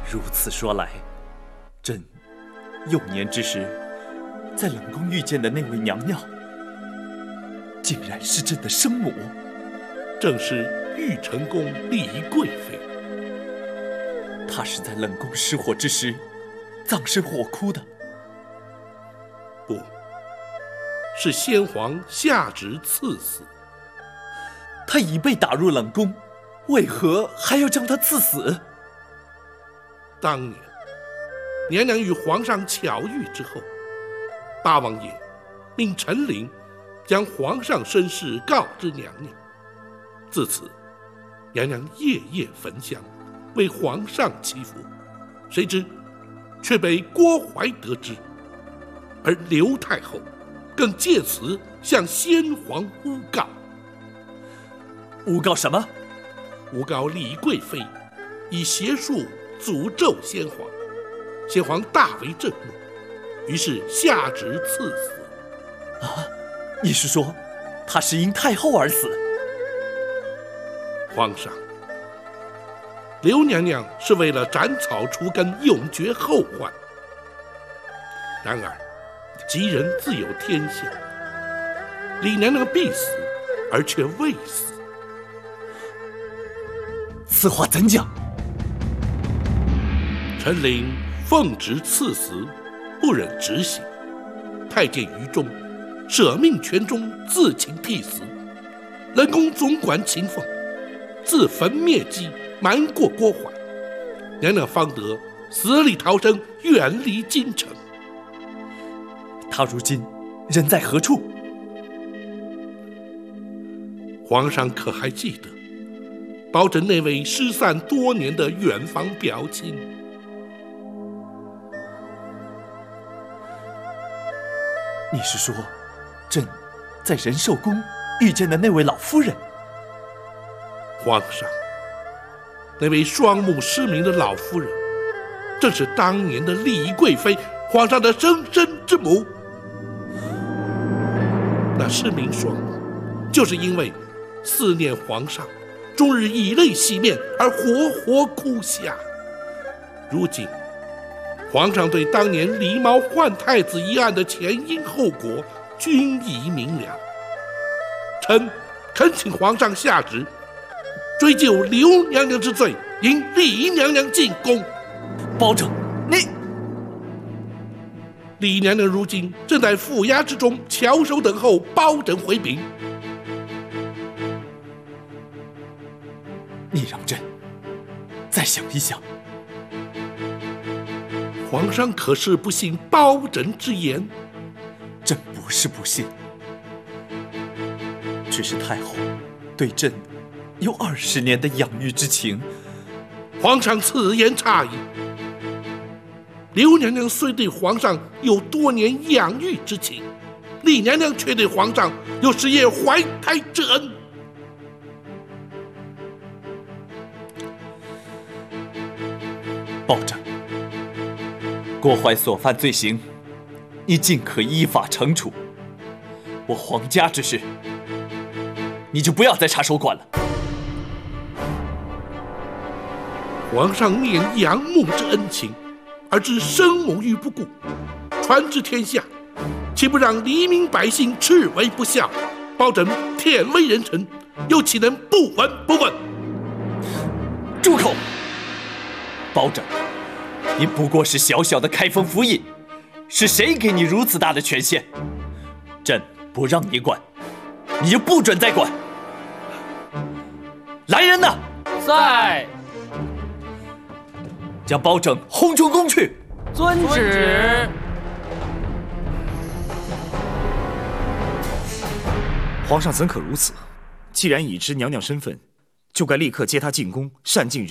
如此说来，朕幼年之时在冷宫遇见的那位娘娘，竟然是朕的生母， 正是玉成宫丽贵妃。 她是在冷宫失火之时葬身火窟的。 不，是先皇下旨赐死。 她已被打入冷宫，为何还要将她赐死？ 当年娘娘与皇上巧遇之后，大王爷命陈琳将皇上身世告知娘娘。自此，娘娘夜夜焚香，为皇上祈福。谁知却被郭槐得知，而刘太后更借此向先皇诬告。 诬告什么？ 诬告李贵妃以邪术诅咒先皇。先皇大为震怒，于是下旨赐死。 啊，你是说她是因太后而死？ 皇上，刘娘娘是为了斩草除根，永绝后患。然而吉人自有天相，李娘娘必死，而却未死。 此话怎讲？ 陈琳奉旨赐死，不忍执行，太监于忠舍命泉中自请替死。冷宫总管秦凤自焚灭迹，瞒过郭槐，娘娘方得死里逃生，远离京城。 她如今人在何处？ 皇上可还记得包拯那位失散多年的远房表亲？ 你是说，朕在仁寿宫遇见的那位老夫人？ 皇上，那位双目失明的老夫人，正是当年的李贵妃，皇上的生身之母。那失明双目，就是因为思念皇上，终日以泪洗面而活活哭下。如今皇上对当年狸猫换太子一案的前因后果均已明了，臣恳请皇上下旨追究刘娘娘之罪，迎李娘娘进宫。 包拯，你…… 李娘娘如今正在府衙之中翘首等候包拯回禀。 你让朕再想一想。 皇上可是不信包拯之言？ 朕不是不信，只是太后对朕有20年的养育之情。 皇上此言差矣。刘娘娘虽对皇上有多年养育之情，李娘娘却对皇上有10夜怀胎之恩。 包拯，郭槐所犯罪行，你尽可依法惩处。我皇家之事，你就不要再插手管了。 皇上念养母之恩情，而置生母于不顾，传至天下，岂不让黎民百姓斥为不孝？包拯天威人臣，又岂能不闻不问？ 住口！包拯，你不过是小小的开封府尹，是谁给你如此大的权限？朕不让你管，你就不准再管。来人呐！ 在。 将包拯轰出宫去。 遵旨。 皇上怎可如此？既然已知娘娘身份，就该立刻接她进宫，善尽人